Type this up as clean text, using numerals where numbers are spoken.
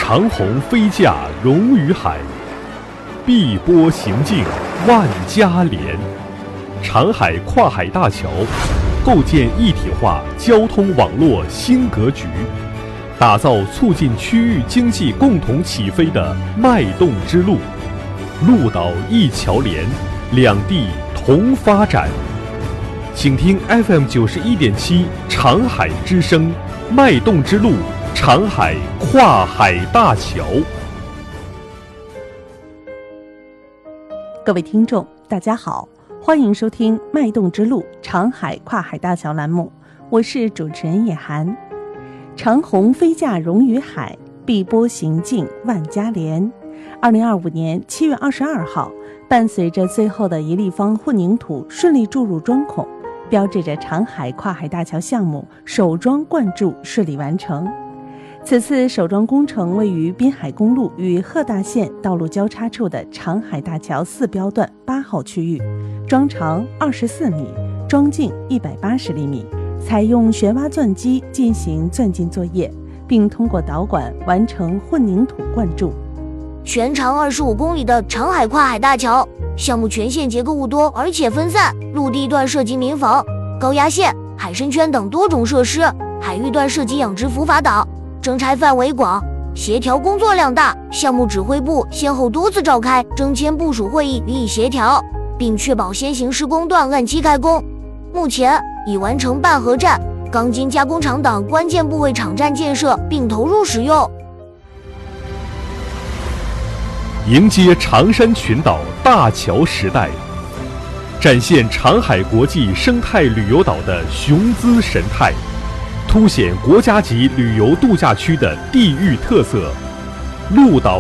长虹飞架融于海，碧波行径万家连。长海跨海大桥构建一体化交通网络新格局，打造促进区域经济共同起飞的脉动之路。陆岛一桥连，两地同发展。请听 FM91.7长海之声，脉动之路，长海跨海大桥。 各位听众，大家好，欢迎收听《脉动之路长海跨海大桥》栏目，我是主持人叶涵。长虹飞架融于海，碧波行径万家连。2025年7月22号，伴随着最后的一立方混凝土顺利注入桩孔，标志着长海跨海大桥项目首桩灌注顺利完成。此次首桩工程位于滨海公路与鹤大线道路交叉处的长海大桥4标段8号区域，桩长24米，桩径180厘米，采用旋挖钻机进行钻进作业，并通过导管完成混凝土灌注。 全长25公里的长海跨海大桥项目全线结构物多而且分散，陆地段涉及民房、高压线、海参圈等多种设施，海域段涉及养殖浮筏岛，征拆范围广，协调工作量大。项目指挥部先后多次召开征签部署会议予以协调，并确保先行施工段按期开工。目前已完成半河站、钢筋加工厂等关键部位场站建设并投入使用。 迎接长山群岛大桥时代，展现长海国际生态旅游岛的雄姿神态，凸显国家级旅游度假区的地域特色。陆岛